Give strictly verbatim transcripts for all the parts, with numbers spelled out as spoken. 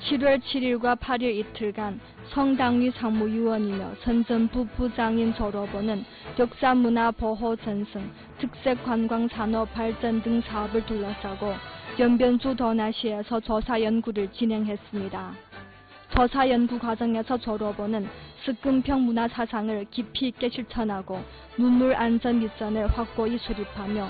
칠월 칠일과 팔일 이틀간 성당위 상무위원이며 선전부 부장인 조로보는 역사문화보호 전승, 특색관광산업 발전 등 사업을 둘러싸고 연변주 더나시에서 조사연구를 진행했습니다. 조사연구 과정에서 조로보는 습근평 문화사상을 깊이 있게 실천하고 문물안전 미션을 확고히 수립하며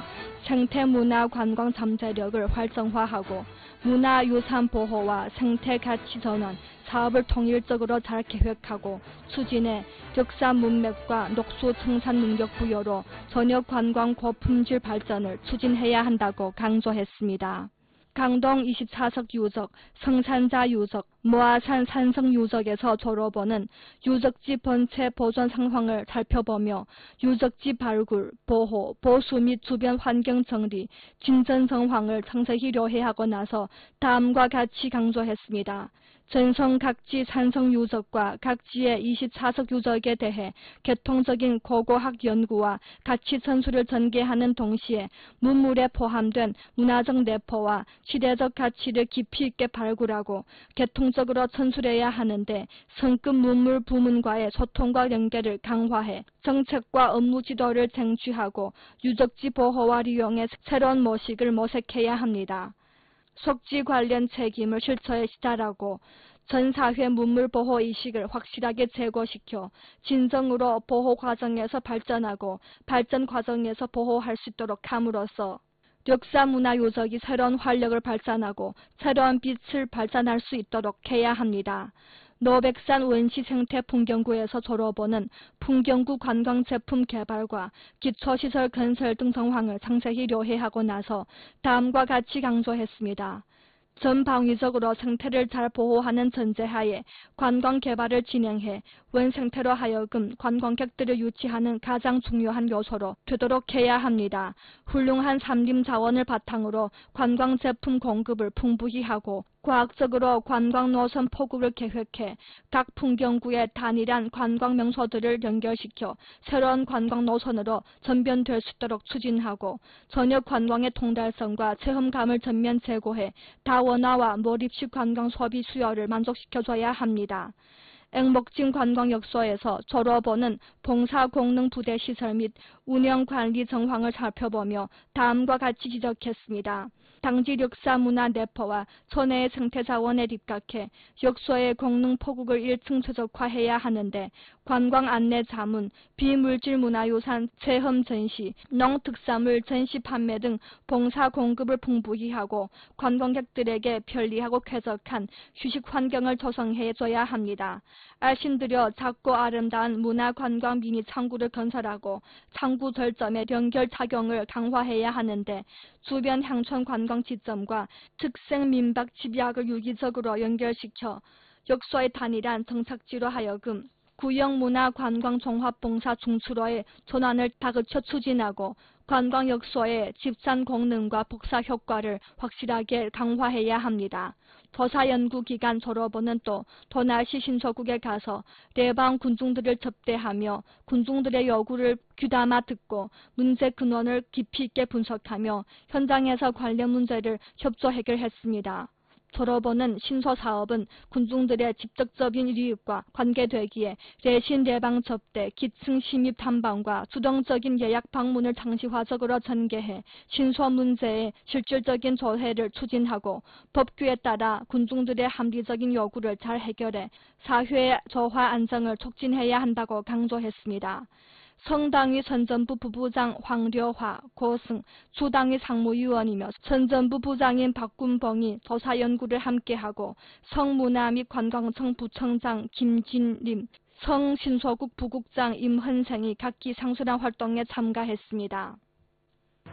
생태문화관광 잠재력을 활성화하고 문화유산 보호와 생태가치 전환 사업을 통일적으로 잘 계획하고 추진해 역사 문맥과 녹수 청산 능력 부여로 전역 관광 고품질 발전을 추진해야 한다고 강조했습니다. 강동 이십사석 유적, 성산자 유적, 모아산 산성 유적에서 조로보는 유적지 번체 보존 상황을 살펴보며 유적지 발굴, 보호, 보수 및 주변 환경 정리, 진전 상황을 상세히 료해하고 나서 다음과 같이 강조했습니다. 전성 각지 산성 유적과 각지의 이십사석 유적에 대해 개통적인 고고학 연구와 가치 전수를 전개하는 동시에 문물에 포함된 문화적 내포와 시대적 가치를 깊이 있게 발굴하고 개통적으로 전수해야 하는데 성급 문물 부문과의 소통과 연계를 강화해 정책과 업무 지도를 쟁취하고 유적지 보호와 이용의 새로운 모식을 모색해야 합니다. 속지 관련 책임을 실처에 시달하고 전 사회 문물 보호 의식을 확실하게 제고시켜 진정으로 보호 과정에서 발전하고 발전 과정에서 보호할 수 있도록 함으로써 역사 문화 요적이 새로운 활력을 발산하고 새로운 빛을 발산할 수 있도록 해야 합니다. 노백산 원시생태풍경구에서 조로보는 풍경구 관광제품 개발과 기초시설 건설 등 상황을 상세히 료해하고 나서 다음과 같이 강조했습니다. 전방위적으로 생태를 잘 보호하는 전제하에 관광 개발을 진행해 원생태로 하여금 관광객들을 유치하는 가장 중요한 요소로 되도록 해야 합니다. 훌륭한 산림 자원을 바탕으로 관광 제품 공급을 풍부히 하고 과학적으로 관광 노선 포구를 계획해 각 풍경구의 단일한 관광 명소들을 연결시켜 새로운 관광 노선으로 전변될 수 있도록 추진하고 전역 관광의 통달성과 체험감을 전면 제고해 다원화와 몰입식 관광 소비 수요를 만족시켜줘야 합니다. 앵목진 관광역소에서 조로보는 봉사공능부대 시설 및 운영관리 정황을 살펴보며 다음과 같이 지적했습니다. 당지 역사 문화 내포와 천혜의 생태자원에 입각해 역소의 공능 포국을 일 층 최적화해야 하는데 관광 안내 자문, 비물질 문화유산 체험 전시, 농특산물 전시 판매 등 봉사 공급을 풍부히 하고 관광객들에게 편리하고 쾌적한 휴식 환경을 조성해줘야 합니다. 알신들여 작고 아름다운 문화관광 미니 창구를 건설하고 창구 절점의 연결 착용을 강화해야 하는데 주변 향촌 관광 지점과 특색 민박 집약을 유기적으로 연결시켜 역소의 단일한 정착지로 하여금 구역문화관광종합봉사 중추로의 전환을 다그쳐 추진하고 관광역소의 집산 공능과 복사 효과를 확실하게 강화해야 합니다. 조사연구기간 조로보는 또 도나시 신서국에 가서 대방 군중들을 접대하며 군중들의 요구를 귀담아 듣고 문제 근원을 깊이 있게 분석하며 현장에서 관련 문제를 협조 해결했습니다. 조로보는 신소사업은 군중들의 직접적인 이익과 관계되기에 내신 대방 접대, 기층 심입 탐방과 주동적인 예약 방문을 장시화적으로 전개해 신소 문제의 실질적인 조회를 추진하고 법규에 따라 군중들의 합리적인 요구를 잘 해결해 사회의 조화 안정을 촉진해야 한다고 강조했습니다. 성당위 선전부 부부장 황려화, 고승, 주당위 상무위원이며 선전부 부장인 박군봉이 조사연구를 함께하고 성문화 및 관광청 부청장 김진림, 성신소국 부국장 임헌생이 각기 상수랑 활동에 참가했습니다.